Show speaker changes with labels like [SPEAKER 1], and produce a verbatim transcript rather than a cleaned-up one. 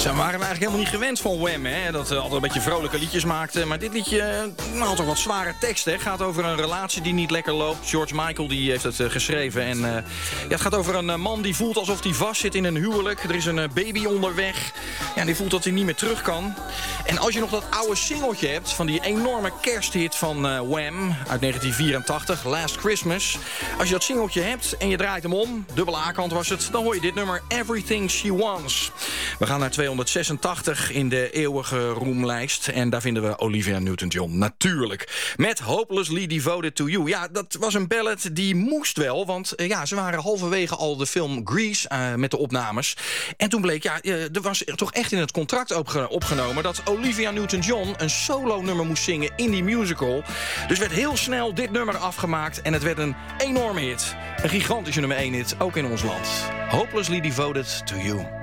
[SPEAKER 1] Ze waren eigenlijk helemaal niet gewend van Wham, hè? Dat uh, altijd een beetje vrolijke liedjes maakte. Maar dit liedje uh, had toch wat zware tekst, hè? Het gaat over een relatie die niet lekker loopt. George Michael die heeft het uh, geschreven. En uh, ja, het gaat over een uh, man die voelt alsof hij vast zit in een huwelijk. Er is een uh, baby onderweg. Ja, die voelt dat hij niet meer terug kan. En als je nog dat oude singeltje hebt van die enorme kersthit van uh, Wham uit negentien vierentachtig, Last Christmas. Als je dat singeltje hebt en je draait hem om, dubbele A-kant was het, dan hoor je dit nummer Everything She Wants. We gaan naar tweehonderdzesentachtig in de eeuwige roemlijst. En daar vinden we Olivia Newton-John, natuurlijk. Met Hopelessly Devoted to You. Ja, dat was een ballad die moest wel. Want uh, ja, ze waren halverwege al de film Grease uh, met de opnames. En toen bleek, ja, uh, er was toch echt in het contract opge- opgenomen dat Olivia Newton-John een solo-nummer moest zingen in die musical. Dus werd heel snel dit nummer afgemaakt. En het werd een enorme hit. Een gigantische nummer één hit, ook in ons land. Hopelessly Devoted to You.